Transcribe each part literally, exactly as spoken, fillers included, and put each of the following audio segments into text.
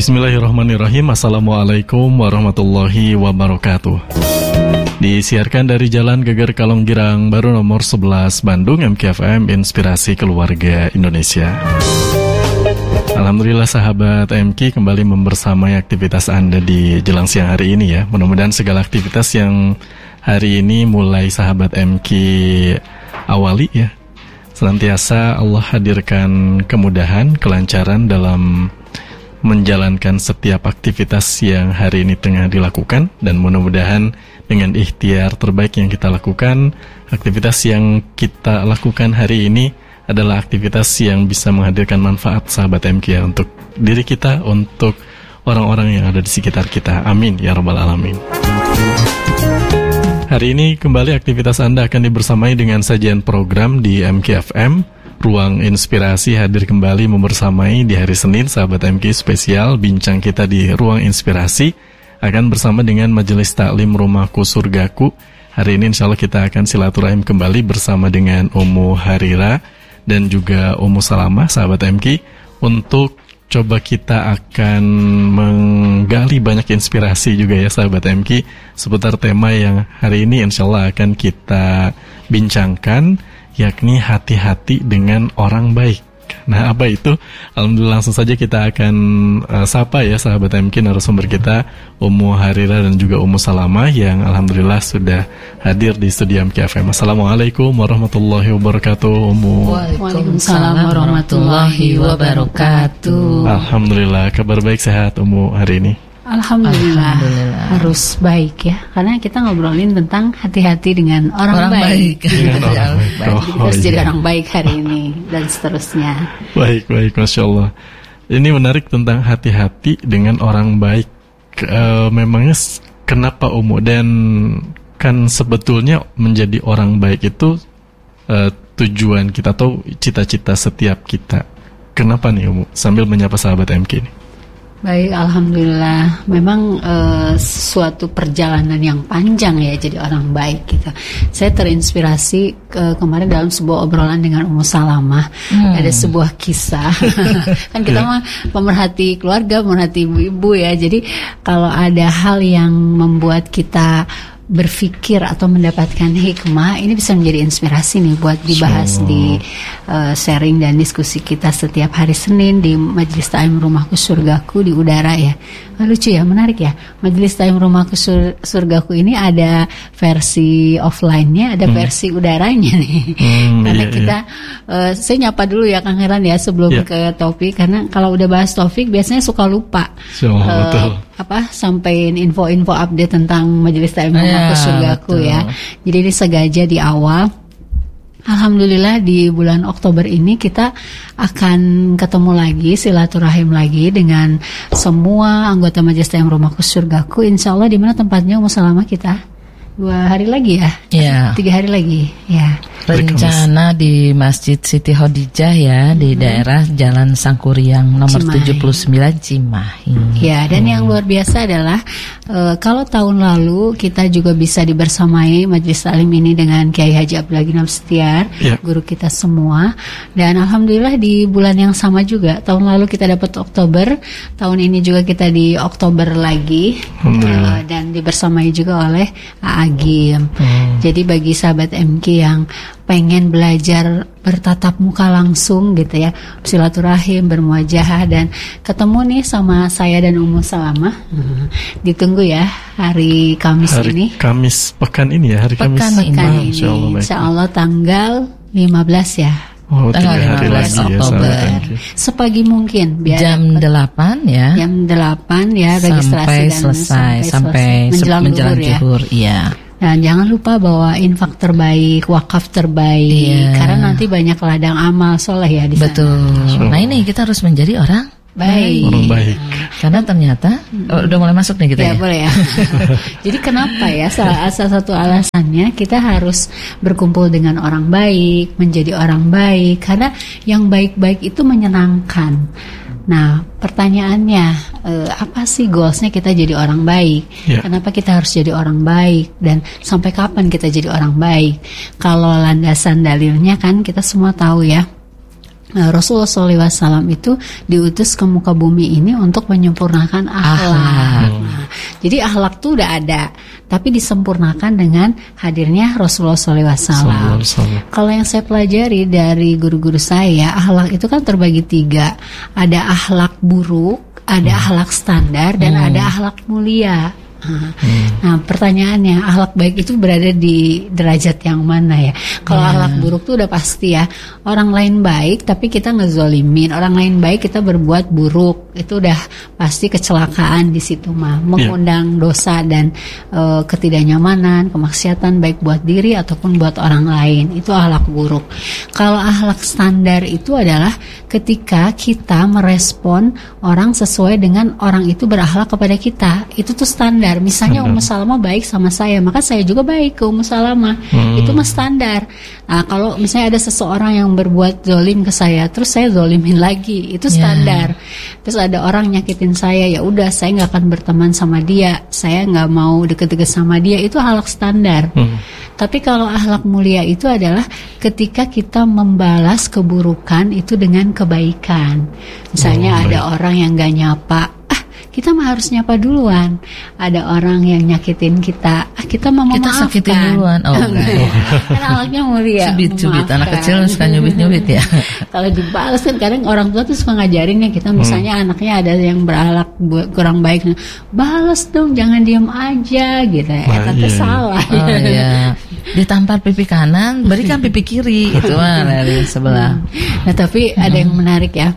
Bismillahirrahmanirrahim. Assalamualaikum warahmatullahi wabarakatuh. Disiarkan dari Jalan Geger Kalonggirang Baru nomor sebelas Bandung, M K F M Inspirasi Keluarga Indonesia. Alhamdulillah sahabat M K kembali membersamai aktivitas Anda di jelang siang hari ini ya. Mudah-mudahan segala aktivitas yang hari ini mulai sahabat M K awali ya, senantiasa Allah hadirkan kemudahan, kelancaran dalam menjalankan setiap aktivitas yang hari ini tengah dilakukan, dan mudah-mudahan dengan ikhtiar terbaik yang kita lakukan, aktivitas yang kita lakukan hari ini adalah aktivitas yang bisa menghadirkan manfaat sahabat M K ya, untuk diri kita, untuk orang-orang yang ada di sekitar kita. Amin ya rabbal alamin. Hari ini kembali aktivitas Anda akan dibersamai dengan sajian program di M K F M. Ruang Inspirasi hadir kembali membersamai di hari Senin, sahabat M K spesial. Bincang kita di Ruang Inspirasi akan bersama dengan Majelis Taklim Rumahku Surgaku. Hari ini insya Allah kita akan silaturahim kembali bersama dengan Ummu Harira dan juga Ummu Salamah, sahabat M K, untuk coba kita akan menggali banyak inspirasi juga ya sahabat M K seputar tema yang hari ini insya Allah akan kita bincangkan, yakni hati-hati dengan orang baik. Nah, apa itu? Alhamdulillah, langsung saja kita akan uh, sapa ya sahabat M K narasumber kita, Ummu Harira dan juga Ummu Salamah, yang alhamdulillah sudah hadir di studio M K F M. Assalamualaikum warahmatullahi wabarakatuh, Ummu. Waalaikumsalam warahmatullahi wabarakatuh. Alhamdulillah, kabar baik, sehat Ummu hari ini? Alhamdulillah. Alhamdulillah, harus baik ya, karena kita ngobrolin tentang hati-hati dengan orang, orang baik, baik. Dengan orang baik. baik. Oh, kita harus iya. jadi orang baik hari ini dan seterusnya. Baik, baik, Masya Allah. Ini menarik tentang hati-hati dengan orang baik. E, memangnya kenapa Ummu? Dan kan sebetulnya menjadi orang baik itu e, tujuan kita atau cita-cita setiap kita. Kenapa nih Ummu? Sambil menyapa sahabat M K ini. Baik, alhamdulillah. Memang uh, suatu perjalanan yang panjang ya jadi orang baik gitu. Saya terinspirasi ke, kemarin dalam sebuah obrolan dengan Ummu Salamah. Hmm. Ada sebuah kisah. Kan kita mah pemerhati keluarga, pemerhati ibu-ibu ya. Jadi kalau ada hal yang membuat kita berpikir atau mendapatkan hikmah, ini bisa menjadi inspirasi nih buat dibahas so. di uh, sharing dan diskusi kita setiap hari Senin di Majelis Taklim Rumahku Surgaku di udara ya. Oh, lucu ya, menarik ya. Majelis Taklim Rumahku Sur- Surgaku ini ada versi offline-nya, ada hmm. versi udaranya nih. Hmm, karena iya, kita iya. Uh, saya nyapa dulu ya Kang Heran ya sebelum yeah. ke topik, karena kalau udah bahas topik biasanya suka lupa. So, uh, betul. apa sampaiin info-info update tentang Majelis Taklim Rumahku Surgaku ya. Jadi ini sengaja di awal. Alhamdulillah di bulan Oktober ini kita akan ketemu lagi, silaturahim lagi dengan semua anggota Majelis Taklim Rumahku Surgaku. Insya Allah di mana tempatnya Ummu Salamah kita? Dua hari lagi ya? Iya. Tiga hari lagi ya. Rencana di Masjid Siti Khadijah ya, hmm. di daerah Jalan Sangkuriang nomor Cimahi. tujuh puluh sembilan Cimahi. Ya, dan hmm. yang luar biasa adalah uh, kalau tahun lalu kita juga bisa dibersamai Majelis Taklim ini dengan Kiai Haji Abdullah Ginam Setiar, yeah. guru kita semua. Dan alhamdulillah di bulan yang sama juga, tahun lalu kita dapat Oktober, tahun ini juga kita di Oktober lagi, uh, dan dibersamai juga oleh A A Gim. Hmm. Jadi bagi sahabat M K yang pengen belajar bertatap muka langsung gitu ya, silaturahim, bermuajahah, dan ketemu nih sama saya dan Ummu Salamah, hmm. ditunggu ya hari Kamis hari ini. Kamis pekan ini ya, hari pekan Kamis pekan ini. Insya Allah, Insya Allah tanggal lima belas ya. Oh, tanggal lima belas Oktober. Ya, sepagi mungkin biar jam delapan ya. Jam delapan ya registrasi sampai dan selesai sampai, sampai selesai. menjelang, menjelang zuhur, zuhur ya. Iya. Dan jangan lupa bawa infak terbaik, wakaf terbaik, yeah. karena nanti banyak ladang amal soleh ya di sana. Betul. Nah ini kita harus menjadi orang baik. Orang baik. Karena ternyata oh, udah mulai masuk nih kita ya. Ya boleh ya. Jadi kenapa ya? Salah, salah satu alasannya kita harus berkumpul dengan orang baik, menjadi orang baik. Karena yang baik-baik itu menyenangkan. Nah, pertanyaannya, eh, apa sih goalsnya kita jadi orang baik? Yeah. Kenapa kita harus jadi orang baik? Dan sampai kapan kita jadi orang baik? Kalau landasan dalilnya kan kita semua tahu ya. Rasulullah shallallahu alaihi wasallam itu diutus ke muka bumi ini untuk menyempurnakan akhlak. Nah, jadi akhlak tuh udah ada, tapi disempurnakan dengan hadirnya Rasulullah shallallahu alaihi wasallam. Kalau yang saya pelajari dari guru-guru saya, akhlak itu kan terbagi tiga. Ada akhlak buruk, ada hmm. akhlak standar, dan hmm. ada akhlak mulia. Nah, hmm. nah pertanyaannya, akhlak baik itu berada di derajat yang mana ya? Kalau yeah. akhlak buruk tuh udah pasti ya, orang lain baik tapi kita ngezolimin, orang lain baik kita berbuat buruk, itu udah pasti kecelakaan di situ mah, mengundang yeah. dosa dan uh, ketidaknyamanan, kemaksiatan baik buat diri ataupun buat orang lain, itu akhlak buruk. Kalau akhlak standar itu adalah ketika kita merespon orang sesuai dengan orang itu berakhlak kepada kita, itu tuh standar. Misalnya Ummu Salamah baik sama saya, maka saya juga baik ke Ummu Salamah. Hmm. Itu mah standar. Nah, kalau misalnya ada seseorang yang berbuat zolim ke saya, terus saya zolimin lagi, itu standar. Yeah. Terus ada orang nyakitin saya, ya udah saya nggak akan berteman sama dia, saya nggak mau deket-deket sama dia, itu akhlak standar. Hmm. Tapi kalau akhlak mulia itu adalah ketika kita membalas keburukan itu dengan kebaikan. Misalnya oh, ada baik. orang yang nggak nyapa, kita mah harus nyapa duluan. Ada orang yang nyakitin kita, ah, kita mau memaafkan. Kita sakitin duluan. Oh, kan akhlaknya mulia. Cubit-cubit, anak kecil suka nyubit-nyubit ya. Kalau dibalas kan kadang orang tua tuh suka ngajarin ya kita, misalnya hmm. anaknya ada yang berakhlak kurang baik, balas dong, jangan diam aja gitu ya. Nah, Tapi iya. salah. Oh iya. Ditampar pipi kanan, berikan pipi kiri, itu mah dari sebelah. Nah, tapi ada yang menarik ya,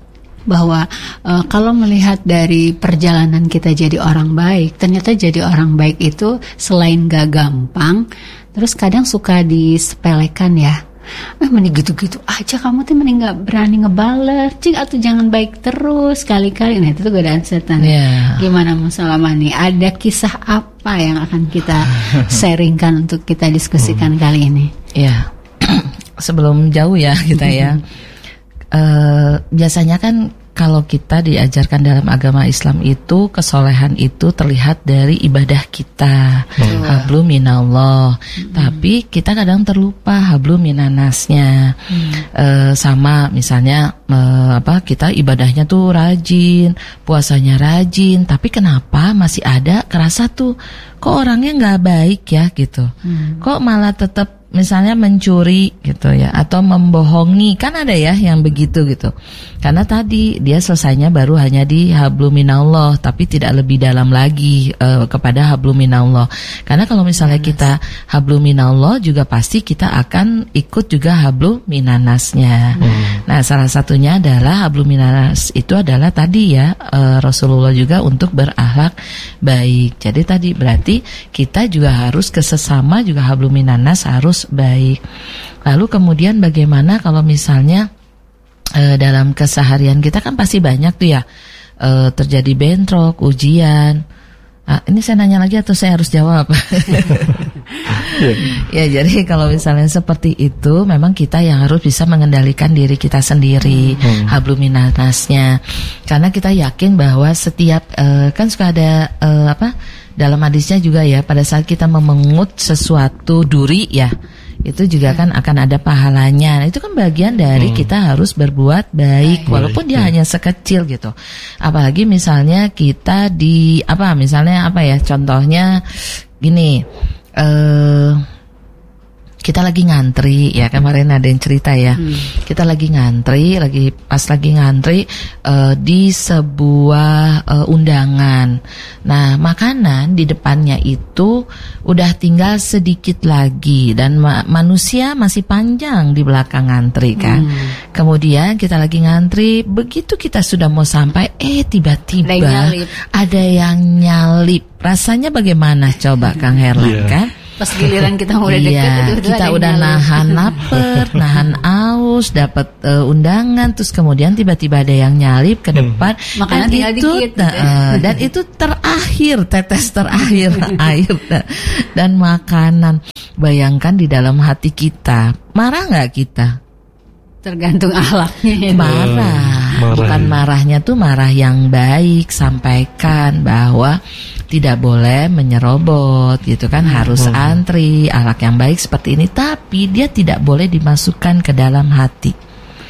bahwa uh, kalau melihat dari perjalanan kita jadi orang baik, ternyata jadi orang baik itu selain gak gampang, terus kadang suka disepelekan ya. Eh mending gitu-gitu aja, kamu tuh mending gak berani ngebales, cing, atau jangan baik terus kali-kali. Nah itu tuh godaan setan. Yeah. Gimana Musalamah nih? Ada kisah apa yang akan kita sharingkan untuk kita diskusikan hmm. kali ini? Ya, yeah. Sebelum jauh ya kita ya. Uh, biasanya kan kalau kita diajarkan dalam agama Islam itu kesolehan itu terlihat dari ibadah kita, hmm. hablum minallah. Hmm. Tapi kita kadang terlupa hablum minannasnya. Hmm. Uh, sama misalnya uh, apa kita ibadahnya tuh rajin, puasanya rajin, tapi kenapa masih ada kerasa tuh kok orangnya nggak baik ya gitu, hmm. kok malah tetap misalnya mencuri gitu ya, atau membohongi, kan ada ya yang begitu gitu. Karena tadi dia selesainya baru hanya di hablum minallah, tapi tidak lebih dalam lagi uh, kepada hablum minallah. Karena kalau misalnya kita hablum minallah juga pasti kita akan ikut juga hablum minannasnya. Hmm. Nah, salah satunya adalah hablum minannas itu adalah tadi ya uh, Rasulullah juga untuk berakhlak baik. Jadi tadi berarti kita juga harus ke sesama juga hablum minannas harus baik. Lalu kemudian bagaimana kalau misalnya e, dalam keseharian kita kan pasti banyak tuh ya e, terjadi bentrok, ujian. Ah, ini saya nanya lagi atau saya harus jawab? Ya, jadi kalau misalnya seperti itu, memang kita yang harus bisa mengendalikan diri kita sendiri, hmm. hablum minannasnya. Karena kita yakin bahwa setiap e, kan suka ada e, apa? Dalam hadisnya juga ya, pada saat kita memengut sesuatu duri ya, itu juga kan akan ada pahalanya. Nah, itu kan bagian dari hmm. kita harus berbuat baik, walaupun dia hanya sekecil gitu. Apalagi misalnya kita di apa, misalnya apa ya, contohnya gini, eh kita lagi ngantri ya, kemarin ada yang cerita ya, hmm. kita lagi ngantri, lagi pas lagi ngantri uh, di sebuah uh, undangan. Nah, makanan di depannya itu udah tinggal sedikit lagi dan ma- manusia masih panjang di belakang ngantri kan. Hmm. Kemudian kita lagi ngantri, begitu kita sudah mau sampai, eh tiba-tiba ada yang, ada yang nyalip. Rasanya bagaimana coba Kang Herlan yeah. kan? Pas giliran kita udah deket, iya, kita udah nahan lapar, nahan aus, dapat uh, undangan, terus kemudian tiba-tiba ada yang nyalip ke depan, hmm. dan itu dikit, uh, dan itu terakhir, tetes terakhir air dan, dan makanan. Bayangkan di dalam hati kita, marah nggak kita? Tergantung akhlaknya. Marah. Marah. Bukan marahnya tuh marah yang baik, sampaikan bahwa tidak boleh menyerobot gitu kan, hmm. harus antri, akhlak yang baik seperti ini, tapi dia tidak boleh dimasukkan ke dalam hati.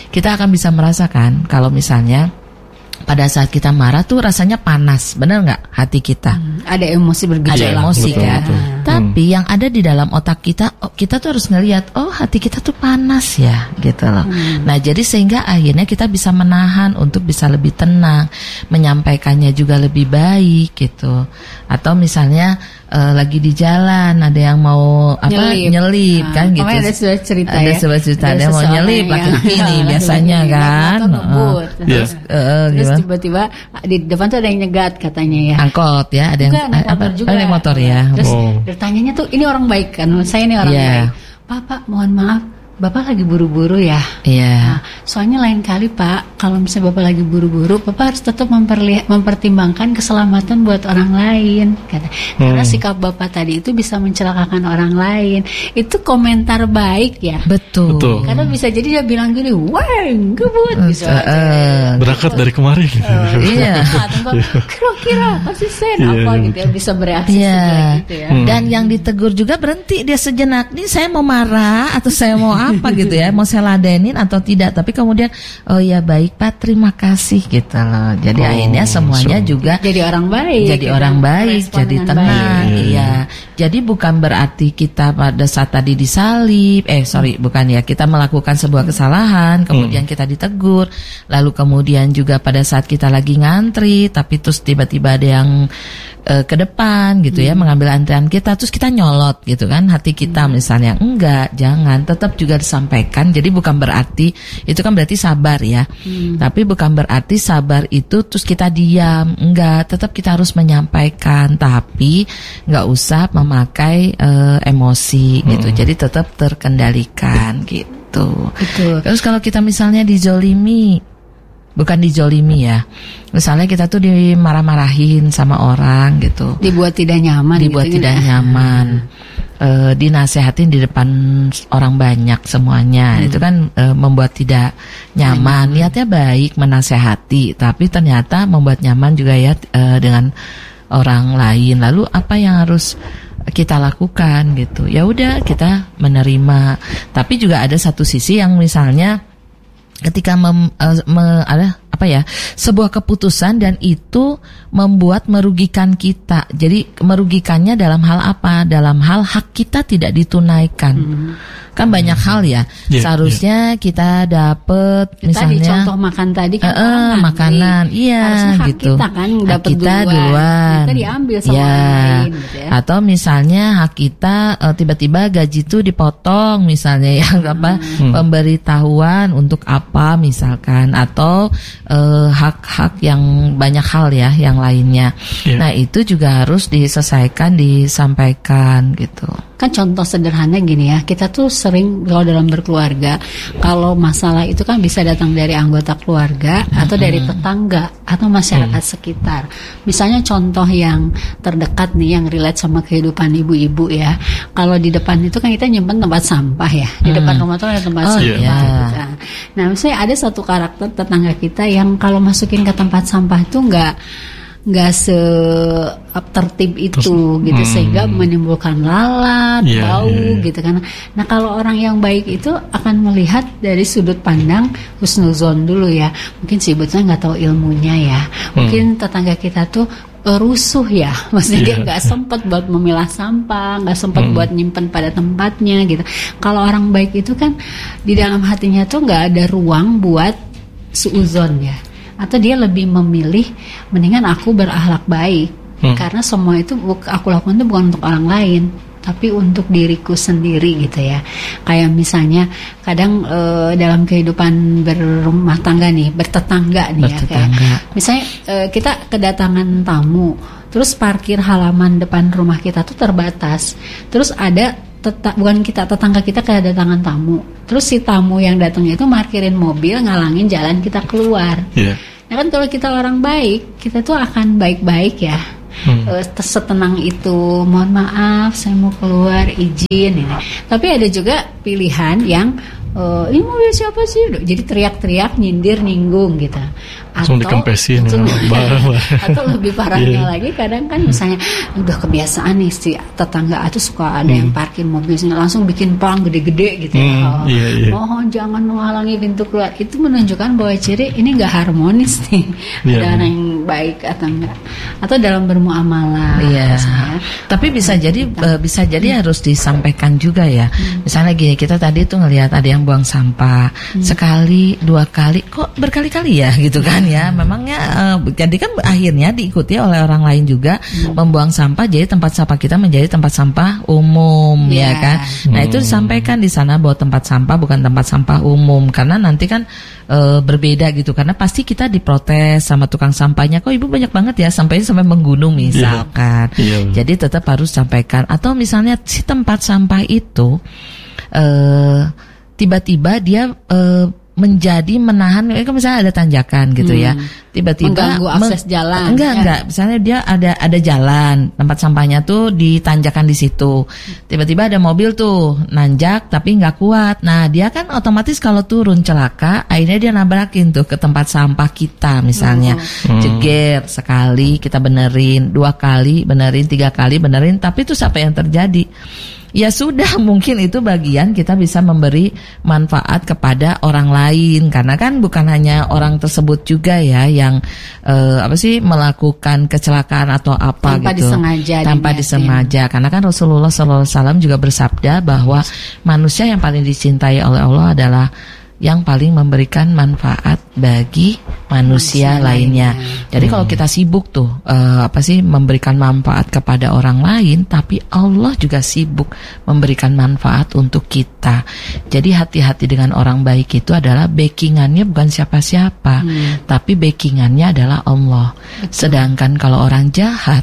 kita akan bisa merasakan kalau misalnya pada saat kita marah tuh rasanya panas, benar nggak hati kita? Hmm, ada emosi bergejolak. Ada emosi betul, kan. betul. Tapi hmm. yang ada di dalam otak kita, oh, kita tuh harus ngelihat, oh hati kita tuh panas ya, gitu loh. Hmm. Nah jadi sehingga akhirnya kita bisa menahan untuk bisa lebih tenang, menyampaikannya juga lebih baik gitu. Atau misalnya uh, lagi di jalan ada yang mau apa nyelip, nyelip nah, kan gitu. Ada sebuah cerita ada ya. Ada sebuah cerita ada, ada mau nyelip laki-laki nih biasanya kan. Ngebut. Uh, terus, uh, terus tiba-tiba di depan tuh ada yang nyegat katanya ya. Angkot ya, ada yang Bukan, naik motor apa, juga. Naik motor ya. Terus oh. bertanyanya tuh ini orang baik kan, saya ini orang yeah. baik. Pak, Pak, mohon maaf, Bapak lagi buru-buru ya. Iya. Yeah. Nah, soalnya lain kali Pak, kalau misalnya Bapak lagi buru-buru, Bapak harus tetap memperlihat, mempertimbangkan keselamatan buat orang lain. Kata. Hmm. Karena sikap Bapak tadi itu bisa mencelakakan orang lain. Itu komentar baik ya. Betul. Betul. Karena bisa jadi dia bilang gini, wah, ngebut gitu. Uh, uh, Berangkat dari kemarin. Uh, iya. Kira-kira pasti sen yeah, apa yeah, gitu ya, bisa bereaksi yeah. sejelek gitu ya. Hmm. Dan yang ditegur juga berhenti dia sejenak. Nih saya mau marah atau saya mau apa gitu ya, mau saya ladenin atau tidak, tapi kemudian oh ya baik Pak, terima kasih gitu loh. Jadi oh, akhirnya semuanya so. juga jadi orang baik, jadi gitu, orang baik, jadi tenang. Iya. Jadi bukan berarti kita pada saat tadi disalib, eh sorry bukan ya, kita melakukan sebuah kesalahan, kemudian hmm. kita ditegur, lalu kemudian juga pada saat kita lagi ngantri, tapi terus tiba-tiba ada yang uh, ke depan gitu ya, hmm. mengambil antrian kita, terus kita nyolot gitu kan, hati kita hmm. misalnya, enggak, jangan, tetap juga disampaikan. Jadi bukan berarti, itu kan berarti sabar ya, hmm. tapi bukan berarti sabar itu terus kita diam, enggak, tetap kita harus menyampaikan, tapi enggak usah memakai uh, emosi hmm. gitu, jadi tetap terkendalikan gitu. Betul. Terus kalau kita misalnya dizolimi, bukan dijolimi ya, misalnya kita tuh dimarah-marahin sama orang gitu, dibuat tidak nyaman, dibuat gitu, tidak kan? nyaman, e, dinasehatin di depan orang banyak semuanya, hmm. itu kan e, membuat tidak nyaman. Niatnya baik menasehati, tapi ternyata membuat nyaman juga ya e, dengan orang lain. Lalu apa yang harus kita lakukan gitu? Ya udah, kita menerima. Tapi juga ada satu sisi yang misalnya ketika mem, uh, me, ada apa ya, sebuah keputusan dan itu membuat merugikan kita. Jadi merugikannya dalam hal apa? Dalam hal hak kita tidak ditunaikan. Hmm. Kan banyak hal ya. Yeah, seharusnya yeah. kita dapat misalnya tadi contoh makan tadi kan uh, uh, makanan, iya hak gitu. Kita kan hak kita duluan. duluan. Kita diambil sama ya. orang lain gitu ya. Atau misalnya hak kita uh, tiba-tiba gaji itu dipotong misalnya ya, hmm. apa hmm. pemberitahuan untuk apa misalkan, atau uh, hak-hak yang banyak hal ya yang lainnya. Yeah. Nah, itu juga harus diselesaikan, disampaikan gitu. Kan contoh sederhana gini ya, kita tuh sering kalau dalam berkeluarga, kalau masalah itu kan bisa datang dari anggota keluarga atau mm-hmm. dari tetangga atau masyarakat mm. sekitar. Misalnya contoh yang terdekat nih, yang relate sama kehidupan ibu-ibu ya. Kalau di depan itu kan kita nyimpen tempat sampah ya, di mm. depan rumah tuh ada tempat oh, sampah. Yeah. Gitu. Nah, misalnya ada satu karakter tetangga kita yang kalau masukin ke tempat sampah itu nggak nggak se tertib itu. Terus, gitu hmm. sehingga menimbulkan lalat, yeah, bau yeah, yeah. gitu kan. Nah, kalau orang yang baik itu akan melihat dari sudut pandang husnuzon dulu ya. Mungkin si ibunya nggak tahu ilmunya ya. Mungkin hmm. tetangga kita tuh uh, rusuh ya, maksudnya yeah. dia nggak sempat buat memilah sampah, nggak sempat hmm. buat nyimpen pada tempatnya gitu. Kalau orang baik itu kan di dalam hatinya tuh nggak ada ruang buat suuzon ya. Atau dia lebih memilih mendingan aku berakhlak baik hmm. karena semua itu aku lakukan itu bukan untuk orang lain tapi untuk diriku sendiri gitu ya. Kayak misalnya kadang e, dalam kehidupan berumah tangga nih, bertetangga nih bertetangga. ya kayak misalnya e, kita kedatangan tamu, terus parkir halaman depan rumah kita tuh terbatas, terus ada Teta, bukan kita, tetangga kita kedatangan tamu, terus si tamu yang datangnya itu parkirin mobil ngalangin jalan kita keluar. Yeah. Nah kan kalau kita orang baik, kita tuh akan baik-baik ya, hmm. uh, setenang itu, mohon maaf saya mau keluar, izin ini. Tapi ada juga pilihan yang uh, ini mobil siapa sih? Jadi teriak-teriak, nyindir, nyinggung gitu. langsung dikempesin ya, atau lebih parahnya yeah. lagi kadang kan misalnya udah kebiasaan nih si tetangga itu suka ada hmm. yang parkir mobil sini langsung bikin pelang gede-gede gitu ya. hmm, oh, yeah, yeah. mohon jangan menghalangi pintu keluar. Itu menunjukkan bahwa ciri ini nggak harmonis nih yeah, ada orang yang baik atau enggak, atau dalam bermuamalah. Iya. Yeah. Tapi bisa jadi uh, bisa jadi hmm. harus disampaikan juga ya. Hmm. Misalnya gini, kita tadi tuh ngelihat ada yang buang sampah hmm. sekali dua kali kok berkali-kali ya gitu kan ya. Memangnya uh, jadi kan akhirnya diikuti oleh orang lain juga hmm. membuang sampah, jadi tempat sampah kita menjadi tempat sampah umum yeah. ya kan. Nah, itu disampaikan di sana bahwa tempat sampah bukan tempat sampah umum, karena nanti kan uh, berbeda gitu, karena pasti kita diprotes sama tukang sampahnya, kok ibu banyak banget ya sampahnya sampai menggunung misalkan. Yeah. Yeah. Jadi tetap harus sampaikan. Atau misalnya si tempat sampah itu uh, tiba-tiba dia uh, menjadi menahan, eh, misalnya ada tanjakan gitu hmm. ya, tiba-tiba mengganggu akses meng- jalan. Enggak, ya. enggak. Misalnya dia ada ada jalan, tempat sampahnya tuh ditanjakan di situ. Tiba-tiba ada mobil tuh nanjak tapi nggak kuat. Nah, dia kan otomatis kalau turun celaka, akhirnya dia nabrakin tuh ke tempat sampah kita misalnya. Hmm. Jeger sekali kita benerin, dua kali benerin, tiga kali benerin, tapi itu apa yang terjadi? Ya sudah, mungkin itu bagian kita bisa memberi manfaat kepada orang lain, karena kan bukan hanya orang tersebut juga ya yang eh, apa sih melakukan kecelakaan atau apa tanpa gitu disengaja, tanpa disengaja. Karena kan Rasulullah shallallahu alaihi wasallam juga bersabda bahwa manusia yang paling dicintai oleh Allah adalah yang paling memberikan manfaat bagi manusia, manusia lainnya. lainnya. Jadi hmm. kalau kita sibuk tuh uh, apa sih memberikan manfaat kepada orang lain, tapi Allah juga sibuk memberikan manfaat untuk kita. Jadi hati-hati dengan orang baik itu adalah backingannya bukan siapa-siapa, hmm. tapi backingannya adalah Allah. Betul. Sedangkan kalau orang jahat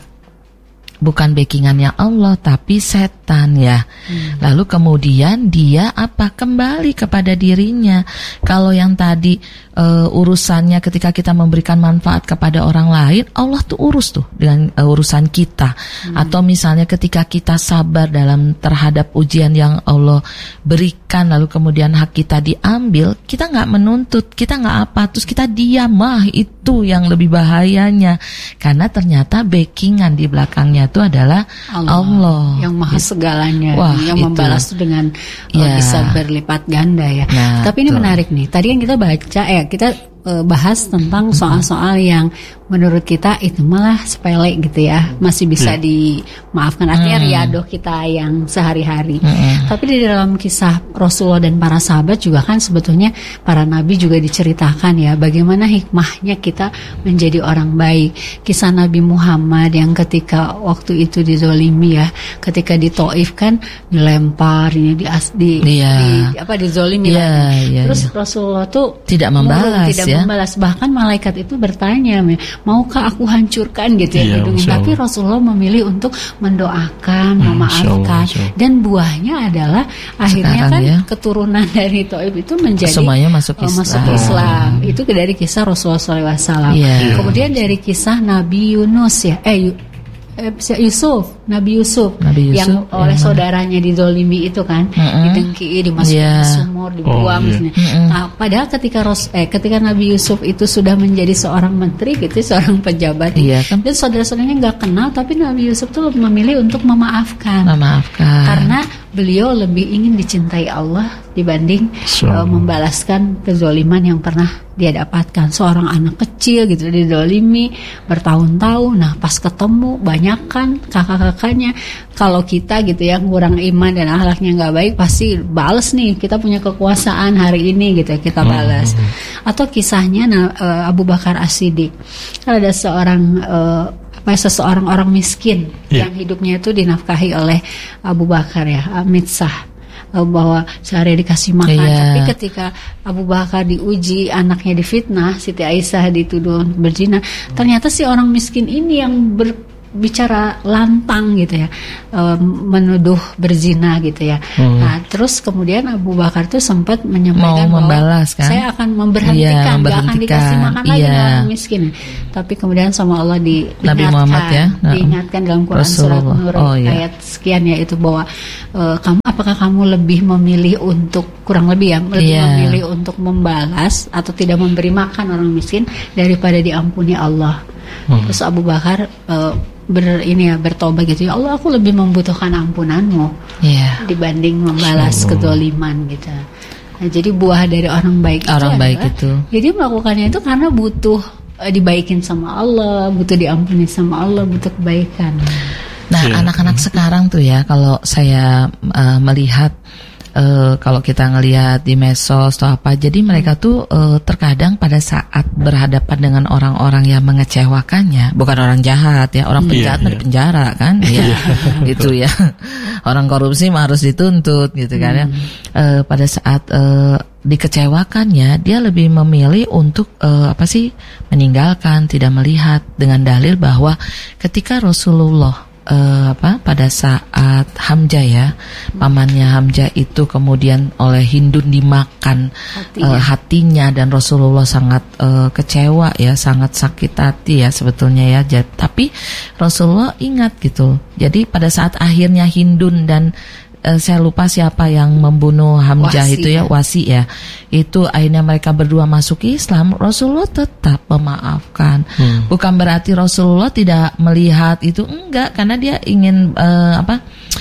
bukan backingannya Allah tapi setan ya. Hmm. Lalu kemudian dia apa? Kembali kepada dirinya. Kalau yang tadi uh, urusannya ketika kita memberikan manfaat kepada orang lain, Allah tuh urus tuh dengan uh, urusan kita. Hmm. Atau misalnya ketika kita sabar dalam terhadap ujian yang Allah berikan, lalu kemudian hak kita diambil, kita nggak menuntut, kita nggak apa, terus kita diam, mah itu yang lebih bahayanya. Karena ternyata backingan di belakangnya itu adalah Allah, Allah yang maha segalanya. Wah, yang itu. membalas itu dengan ya. bisa berlipat ganda ya. Nah, tapi ini tuh. menarik nih. Tadi yang kita baca ya, kita uh, bahas tentang soal-soal yang menurut kita itu malah sepele gitu ya, masih bisa yeah. dimaafkan, artinya hmm. riadoh kita yang sehari-hari. Hmm. Tapi di dalam kisah Rasulullah dan para sahabat juga kan sebetulnya para nabi juga diceritakan ya bagaimana hikmahnya kita menjadi orang baik. Kisah Nabi Muhammad yang ketika waktu itu dizolimi ya, ketika di Taif kan dilempar ini di di, yeah. di apa dizolimi yeah, lagi. Yeah, Terus yeah. Rasulullah tuh tidak membalas, tidak ya? membalas, bahkan malaikat itu bertanya, maukah aku hancurkan gitu ya, iya, tapi Rasulullah memilih untuk mendoakan, memaafkan, dan buahnya adalah akhirnya sekarang kan ya. keturunan dari Taif itu menjadi semuanya masuk Islam. Masuk Islam. Itu dari kisah Rasulullah shallallahu alaihi wasallam. Yeah. Kemudian dari kisah Nabi Yunus ya, eh Yusuf, Nabi Yusuf, Nabi Yusuf yang oleh yang saudaranya didolimi itu kan, mm-hmm. didengki, dimasukin yeah. ke sumur, dibuang. Oh, yeah. mm-hmm. Nah, padahal ketika Ros, eh, ketika Nabi Yusuf itu sudah menjadi seorang menteri, gitu, seorang pejabat, yeah, kan? dan saudara-saudaranya nggak kenal, tapi Nabi Yusuf tuh memilih untuk memaafkan, memaafkan, karena beliau lebih ingin dicintai Allah dibanding so. uh, membalaskan kezoliman yang pernah dia dapatkan. Seorang anak kecil gitu didolimi bertahun-tahun, nah pas ketemu banyak kan kakak-kakaknya. Kalau kita gitu ya kurang iman dan akhlaknya nggak baik, pasti balas nih, kita punya kekuasaan hari ini gitu, kita balas. Hmm. Atau kisahnya nah, uh, Abu Bakar As-Siddiq, kan ada seorang uh, apa seseorang orang miskin yeah. yang hidupnya itu dinafkahi oleh Abu Bakar ya, Mitsah, bahwa sehari dikasih makan, yeah. tapi ketika Abu Bakar diuji, anaknya difitnah, Siti Aisyah dituduh berzina, ternyata si orang miskin ini yang ber, bicara lantang gitu ya, uh, menuduh berzina gitu ya. Hmm. Nah, terus kemudian Abu Bakar tuh sempat menyampaikan mau membalas, bahwa kan? saya akan memberhentikan, iya, gak memberhentikan. akan dikasih makan iya. lagi orang miskin. Tapi kemudian sama Allah diingatkan, Nabi Muhammad ya, nah, diingatkan dalam Quran Rasulullah. surat Nur oh, iya. ayat sekian ya itu bahwa uh, kamu apakah kamu lebih memilih untuk kurang lebih ya lebih yeah. memilih untuk membalas atau tidak memberi makan orang miskin daripada diampuni Allah. Hmm. Terus Abu Bakar uh, ber ini ya bertobat gitu, ya Allah aku lebih membutuhkan ampunanmu yeah. dibanding membalas oh. kedoliman gitu. Nah, jadi buah dari orang baik orang itu baik adalah, itu jadi melakukannya itu karena butuh uh, dibaikin sama Allah, butuh diampuni sama Allah, butuh kebaikan. Nah yeah. anak-anak sekarang tuh ya, kalau saya uh, melihat Uh, kalau kita ngelihat di medsos atau apa, jadi mereka tuh uh, terkadang pada saat berhadapan dengan orang-orang yang mengecewakannya, bukan orang jahat ya, orang penjahat yeah, yeah. di penjara kan, ya gitu ya, orang korupsi mah harus dituntut gitu kan ya. Uh, pada saat uh, dikecewakannya, dia lebih memilih untuk uh, apa sih, meninggalkan, tidak melihat, dengan dalil bahwa ketika Rasulullah Uh, apa pada saat Hamzah ya, pamannya Hamzah itu kemudian oleh Hindun dimakan hatinya, uh, hatinya dan Rasulullah sangat uh, kecewa ya, sangat sakit hati ya sebetulnya ya. Jadi, tapi Rasulullah ingat gitu. Jadi pada saat akhirnya Hindun dan uh, saya lupa siapa yang membunuh Hamzah itu ya, Wasi ya, itu akhirnya mereka berdua masuk Islam, Rasulullah tetap memaafkan. Hmm. Bukan berarti Rasulullah tidak melihat itu, enggak, karena dia ingin uh, apa?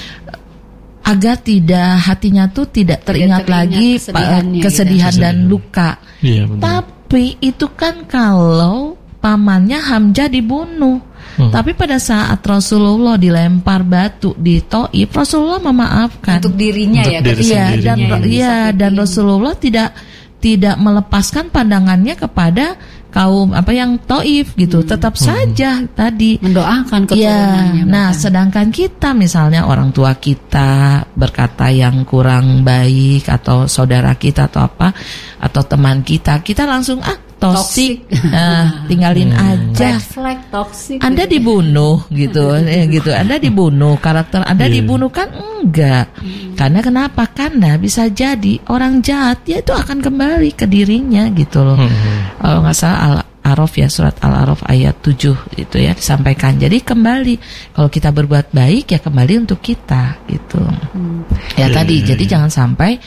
agar tidak hatinya tuh tidak teringat, tidak teringat lagi kesedihan, kesedihan gitu. Dan luka. Iya, tapi itu kan kalau pamannya Hamzah dibunuh. Hmm. Tapi pada saat Rasulullah dilempar batu di Thaif, Rasulullah memaafkan untuk dirinya untuk ya, diri iya dan iya dan Rasulullah tidak tidak melepaskan pandangannya kepada kaum apa yang Thaif gitu, hmm. tetap saja hmm. tadi mendoakan keturunannya. Ya, nah, sedangkan kita misalnya orang tua kita berkata yang kurang baik atau saudara kita atau apa atau teman kita, kita langsung ah toksik, nah, tinggalin hmm. aja. Red flag toksik. Anda gitu. Dibunuh gitu, ya gitu. Anda dibunuh, karakter Anda yeah. dibunuh kan enggak? Hmm. Karena kenapa? Karena bisa jadi orang jahat dia itu akan kembali ke dirinya gitu loh. Hmm. Kalau nggak salah Al-A'raf ya, surat Al-A'raf ayat tujuh itu ya disampaikan. Jadi kembali kalau kita berbuat baik ya kembali untuk kita gitu. Hmm. Ya yeah. tadi, jadi jangan sampai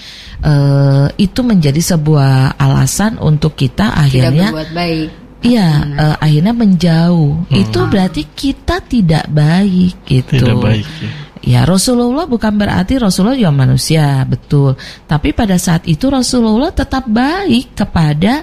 Uh, itu menjadi sebuah alasan untuk kita akhirnya tidak berbuat baik. Iya, uh, akhirnya menjauh. Hmm. Itu berarti kita tidak baik gitu. Tidak baik. Ya. Ya, Rasulullah bukan berarti Rasulullah ya manusia, betul. Tapi pada saat itu Rasulullah tetap baik kepada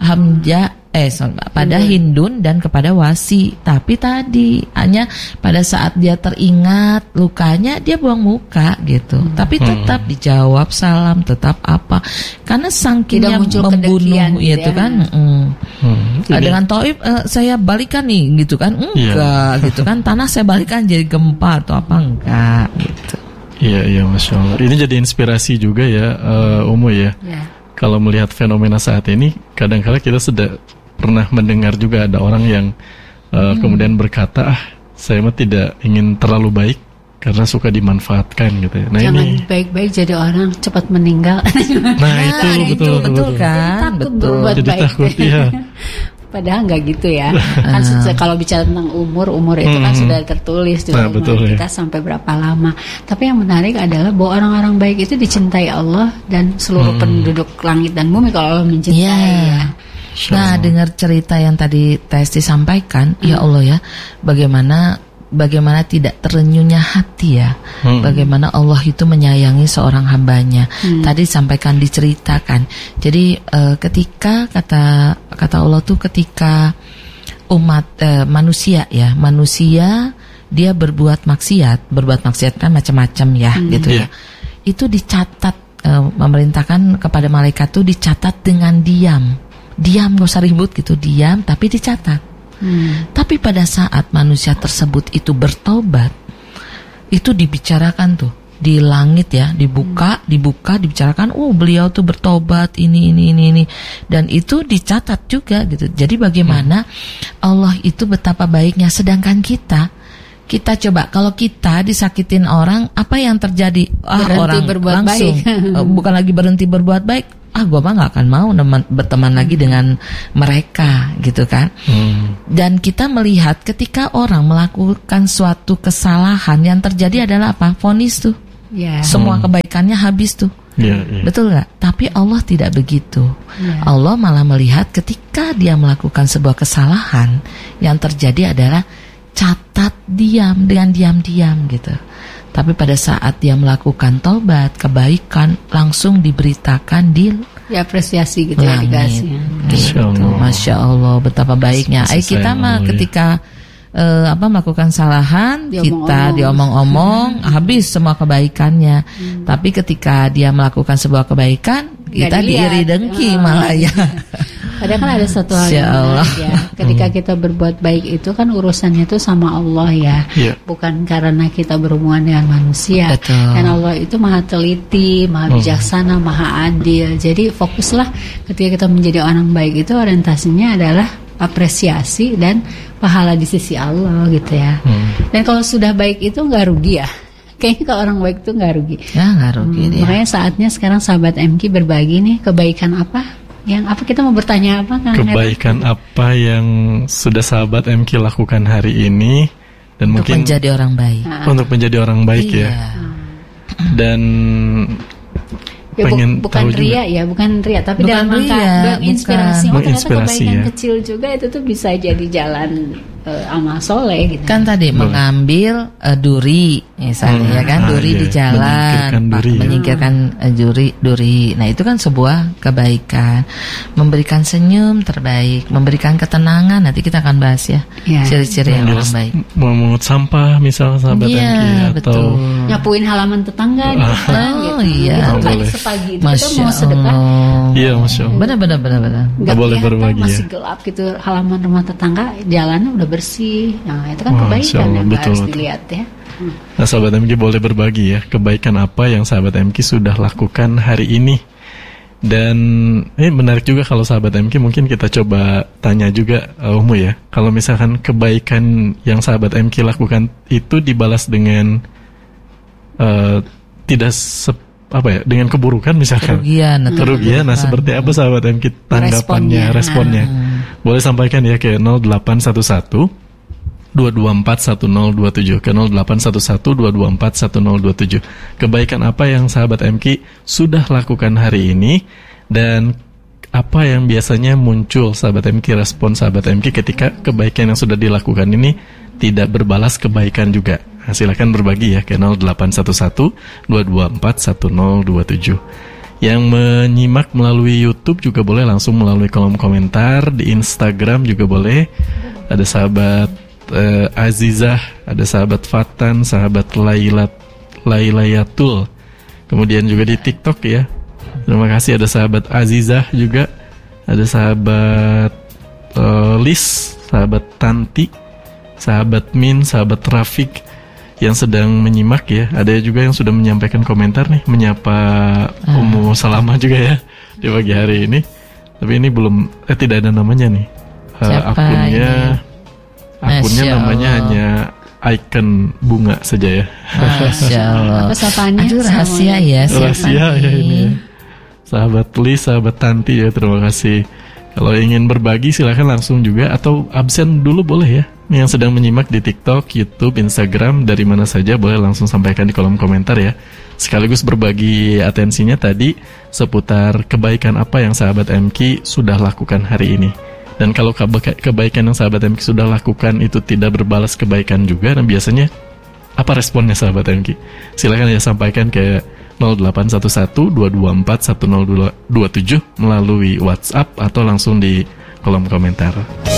Hamzah eh sorry, pada Hindun dan kepada Wasi. Tapi tadi hanya pada saat dia teringat lukanya dia buang muka gitu. Hmm. Tapi tetap hmm. dijawab salam, tetap apa? Karena sangkingnya membunuh itu kan. Mm. Hmm. Nah, dengan Thaif uh, saya balikan nih gitu kan. Enggak yeah. gitu kan. Tanah saya balikan jadi gempa atau apa enggak gitu. Iya, iya, Masya Allah. Ini jadi inspirasi juga ya, uh, Umu ya. Yeah. Kalau melihat fenomena saat ini, kadang-kadang kita sudah pernah mendengar juga ada orang yang uh, hmm. kemudian berkata, ah, saya mah tidak ingin terlalu baik karena suka dimanfaatkan gitu ya. Nah, jangan ini baik-baik jadi orang cepat meninggal. Nah, nah itu betul, itu, betul, betul kan, takut betul. Jadi baik. Takut ya. Padahal nggak gitu ya. Kan kalau bicara tentang umur, umur itu kan hmm. sudah tertulis di nah, umur kita ya. Sampai berapa lama. Tapi yang menarik adalah bahwa orang-orang baik itu dicintai Allah dan seluruh hmm. penduduk langit dan bumi kalau Allah mencintai yeah. ya. Nah, dengar cerita yang tadi Testi sampaikan, hmm. ya Allah ya, bagaimana bagaimana tidak terenyuhnya hati ya, hmm. bagaimana Allah itu menyayangi seorang hambanya. Hmm. Tadi sampaikan diceritakan. Jadi uh, ketika kata kata Allah tuh ketika umat uh, manusia ya, manusia dia berbuat maksiat, berbuat maksiat kan macam-macam ya, hmm. gitu yeah. ya. Itu dicatat, uh, memerintahkan kepada malaikat tuh dicatat dengan diam. Diam, gak usah ribut gitu, diam tapi dicatat. Hmm. Tapi pada saat manusia tersebut itu bertobat, itu dibicarakan tuh di langit ya, dibuka, hmm. dibuka, dibicarakan, oh beliau tuh bertobat ini ini ini ini, dan itu dicatat juga gitu. Jadi bagaimana hmm. Allah itu betapa baiknya, sedangkan kita Kita coba kalau kita disakitin orang, apa yang terjadi? Ah, Berhenti orang berbuat langsung baik. bukan lagi berhenti berbuat baik. Ah, gue mah nggak akan mau teman, berteman lagi dengan mereka, gitu kan? Hmm. Dan kita melihat ketika orang melakukan suatu kesalahan, yang terjadi adalah apa? Vonis tuh, Ya. semua kebaikannya habis tuh. Ya, ya. Betul nggak? Tapi Allah tidak begitu. Ya. Allah malah melihat ketika dia melakukan sebuah kesalahan, yang terjadi adalah catat diam dengan diam-diam gitu. Tapi pada saat dia melakukan taubat, kebaikan langsung diberitakan di Diapresiasi gitu ya, langit. dikasih. Masya Gitu. Allah. Masya Allah, betapa baiknya. Masih Eh kita sayang mah Allah, ya. ketika eh, apa melakukan kesalahan, Diomong-omong. kita diomong-omong, habis semua kebaikannya. Tapi ketika dia melakukan sebuah kebaikan, kita dilihat. diiri dengki Ah. malah ya. Padahal kan ada satu hal Masya yang Allah. menarik ya. Ketika kita berbuat baik itu kan urusannya itu sama Allah ya. Iya. Bukan karena kita berhubungan dengan manusia. Betul. Dan Allah itu maha teliti, maha bijaksana, maha adil. Jadi fokuslah ketika kita menjadi orang baik itu orientasinya adalah apresiasi dan pahala di sisi Allah gitu ya. Hmm. Dan kalau sudah baik itu nggak rugi ya. Kayaknya kalau orang baik itu nggak rugi. Ya nggak rugi Hmm, dia. makanya saatnya sekarang sahabat M K berbagi nih kebaikan apa? Yang apa kita mau bertanya apa Kang Heru? Kebaikan apa yang sudah sahabat M K lakukan hari ini dan Untuk mungkin menjadi orang baik. untuk menjadi orang baik Iya. ya. Dan Ya, bu- pengen bukan tahu juga. ria ya, bukan ria, tapi Bukan dalam rangka ria, menginspirasi. bukan. Oh, ternyata Menginspirasi, kebaikan ya. kecil juga itu tuh bisa jadi jalan eh, amal soleh gitu. Kan tadi mengambil eh, duri misalnya Hmm. ya kan, Ah, duri iya. di jalan, Menyingkirkan Pak, duri, ya. menyingkirkan eh, duri duri. Nah, itu kan sebuah kebaikan. Memberikan senyum terbaik, memberikan ketenangan, nanti kita akan bahas ya. Ya. Ciri-ciri yang Mengiris- orang baik. memungut sampah misalnya sahabat Iya, M K atau betul. Nyapuin halaman tetangga di Ah. depan Oh, gitu. iya. Itu Oh, kan boleh. sepagi itu kita Masya mau sedekah. Allah. Iya, Masya Allah. Benar benar benar benar. Nggak Boleh kelihatan, berbagi, masih ya. gelap gitu halaman rumah tetangga, jalannya udah bersih. Nah, itu kan Wah, kebaikan Masya Allah, yang betul, harus betul. dilihat ya. Hmm. Nah, sahabat M K boleh berbagi ya kebaikan apa yang sahabat M K sudah lakukan hari ini. Dan eh menarik juga kalau sahabat M K mungkin kita coba tanya juga uh, Umu ya. Kalau misalkan kebaikan yang sahabat M K lakukan itu dibalas dengan uh, tidak sep, apa ya, dengan keburukan misalkan. Kerugian atau Kerugian. Nah, keburukan. seperti apa sahabat M K tanggapannya, Responnya. responnya? Boleh sampaikan ya ke nol delapan satu satu dua dua empat satu nol dua tujuh ke nol delapan satu satu dua dua empat satu nol dua tujuh. Kebaikan apa yang sahabat M K sudah lakukan hari ini dan apa yang biasanya muncul sahabat M K, respon sahabat M K ketika kebaikan yang sudah dilakukan ini tidak berbalas kebaikan juga. Nah, silakan berbagi ya ke nol delapan satu satu dua dua empat satu nol dua tujuh. Yang menyimak melalui YouTube juga boleh langsung melalui kolom komentar, di Instagram juga boleh. Ada sahabat uh, Azizah, ada sahabat Fatan, sahabat Lailat Lailayatul. Kemudian juga di TikTok ya. Terima kasih, ada sahabat Azizah juga. Ada sahabat uh, Lis, sahabat Tanti, sahabat Min, sahabat Rafiq yang sedang menyimak ya. Ada juga yang sudah menyampaikan komentar nih, menyapa Ummu Salamah juga ya di pagi hari ini. Tapi ini belum, eh tidak ada namanya nih. Uh, Siapa akunnya ini? akunnya Masya namanya Allah. hanya icon bunga saja ya. Masya Allah. Apa sapaannya? Aduh, rahasia Sama- ya. siapa Rahasia ya ini. Sahabat Lis, sahabat Tanti ya, terima kasih. Kalau ingin berbagi silahkan langsung juga atau absen dulu boleh ya. Yang sedang menyimak di TikTok, YouTube, Instagram, dari mana saja boleh langsung sampaikan di kolom komentar ya. Sekaligus berbagi atensinya tadi seputar kebaikan apa yang sahabat M K sudah lakukan hari ini. Dan kalau keba- kebaikan yang sahabat M K sudah lakukan itu tidak berbalas kebaikan juga, dan biasanya apa responnya sahabat M K? Silakan ya sampaikan ke nol delapan satu satu dua dua empat satu nol dua tujuh melalui WhatsApp atau langsung di kolom komentar.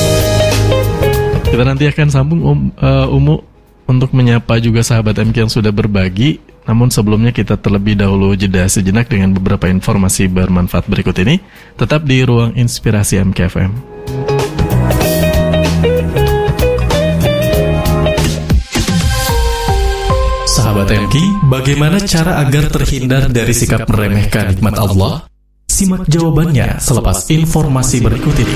Kita nanti akan sambung um, uh, Umu untuk menyapa juga sahabat M K yang sudah berbagi. Namun sebelumnya kita terlebih dahulu jeda sejenak dengan beberapa informasi bermanfaat berikut ini. Tetap di Ruang Inspirasi M K F M. Sahabat M K, bagaimana cara agar terhindar dari sikap meremehkan nikmat Allah? Simak jawabannya selepas informasi berikut ini.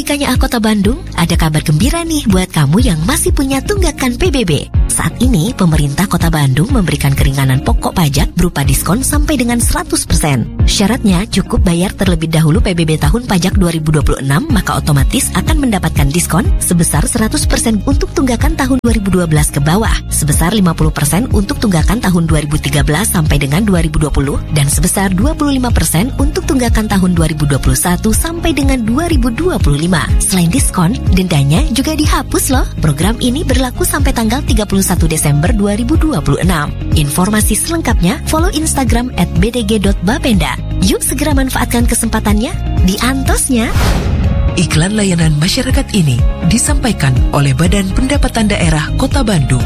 K N Y A Kota Bandung, ada kabar gembira nih buat kamu yang masih punya tunggakan P B B. Saat ini, pemerintah Kota Bandung memberikan keringanan pokok pajak berupa diskon sampai dengan seratus persen. Syaratnya cukup bayar terlebih dahulu P B B tahun pajak dua ribu dua puluh enam, maka otomatis akan mendapatkan diskon sebesar seratus persen untuk tunggakan tahun dua ribu dua belas ke bawah, sebesar lima puluh persen untuk tunggakan tahun dua ribu tiga belas sampai dengan dua ribu dua puluh, dan sebesar dua puluh lima persen untuk tunggakan tahun dua ribu dua puluh satu sampai dengan dua ribu dua puluh lima. Selain diskon, dendanya juga dihapus loh. Program ini berlaku sampai tanggal tiga puluh satu Desember dua ribu dua puluh enam. Informasi selengkapnya follow Instagram at b d g dot bapenda. Yuk segera manfaatkan kesempatannya, diantosnya. Iklan layanan masyarakat ini disampaikan oleh Badan Pendapatan Daerah Kota Bandung.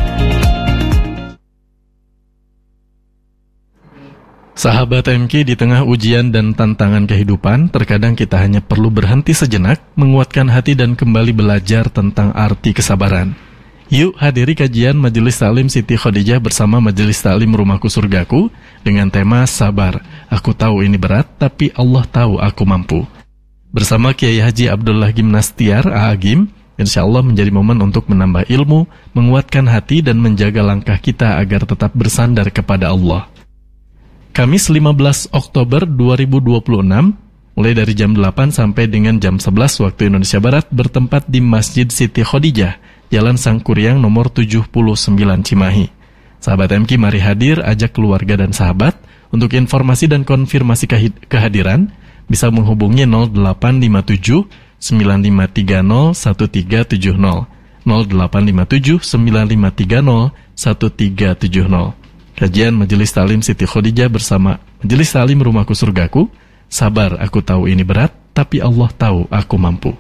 Sahabat M K, di tengah ujian dan tantangan kehidupan, terkadang kita hanya perlu berhenti sejenak, menguatkan hati dan kembali belajar tentang arti kesabaran. Yuk hadiri kajian Majelis Ta'lim Siti Khadijah bersama Majelis Ta'lim Rumahku Surgaku dengan tema Sabar. Aku tahu ini berat, tapi Allah tahu aku mampu. Bersama Kiai Haji Abdullah Gimnastiar, A A Gim, insya Allah menjadi momen untuk menambah ilmu, menguatkan hati dan menjaga langkah kita agar tetap bersandar kepada Allah. Kamis lima belas Oktober dua ribu dua puluh enam, mulai dari jam delapan sampai dengan jam sebelas waktu Indonesia Barat, bertempat di Masjid Siti Khadijah, Jalan Sangkuriang nomor tujuh puluh sembilan Cimahi. Sahabat M K, mari hadir, ajak keluarga dan sahabat. Untuk informasi dan konfirmasi kehadiran, bisa menghubungi nol delapan lima tujuh sembilan lima tiga nol satu tiga tujuh nol, nol delapan lima tujuh sembilan lima tiga nol satu tiga tujuh nol. Kajian Majelis Ta'lim Siti Khadijah bersama Majelis Ta'lim Rumahku Surgaku. Sabar, aku tahu ini berat, tapi Allah tahu aku mampu.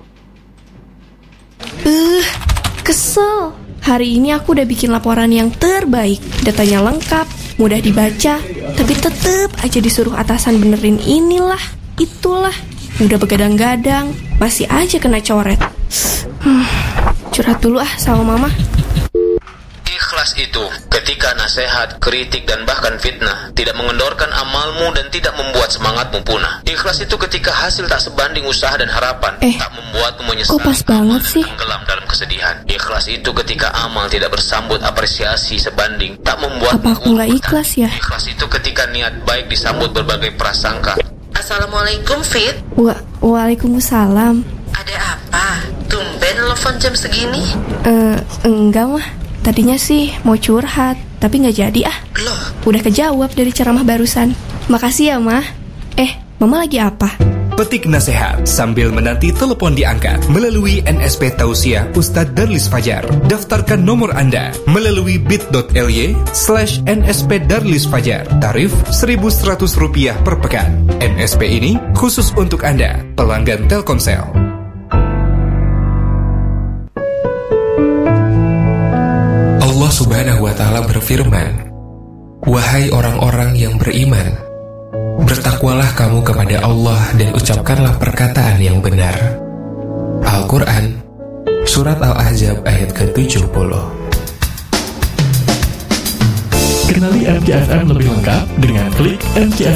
Uh, kesel. Hari ini aku udah bikin laporan yang terbaik. Datanya lengkap, mudah dibaca, tapi tetep aja disuruh atasan benerin inilah, itulah. Udah begadang-gadang, masih aja kena coret. Hmm, curhat dulu ah sama mama. Ikhlas itu ketika nasihat, kritik, dan bahkan fitnah tidak mengendorkan amalmu dan tidak membuat semangatmu punah. Ikhlas itu ketika hasil tak sebanding usaha dan harapan, eh, tak membuatmu menyesal, kok pas banget sih? tenggelam dalam kesedihan. Ikhlas itu ketika amal tidak bersambut apresiasi sebanding, tak membuat apa aku nggak ikhlas ya? Ikhlas itu ketika niat baik disambut berbagai prasangka. Assalamualaikum, Fit. Wa Waalaikumsalam. Ada apa? Tumben telepon jam segini? Eh, enggak mah. Tadinya sih mau curhat, tapi nggak jadi ah. Loh? Udah kejawab dari ceramah barusan. Makasih ya, Mah. Eh, Mama lagi apa? Petik nasihat sambil menanti telepon diangkat melalui N S P Tausiah Ustadz Darlis Fajar. Daftarkan nomor Anda melalui bit.ly slash nsp Darlis Fajar. Tarif seribu seratus rupiah per pekan. N S P ini khusus untuk Anda, pelanggan Telkomsel. Allah Subhanahu wa Ta'ala berfirman, "Wahai orang-orang yang beriman, bertakwalah kamu kepada Allah dan ucapkanlah perkataan yang benar." Al-Quran, Surat Al-Ahzab ayat ke tujuh puluh. Kenali M K F M lebih lengkap dengan klik M K F M.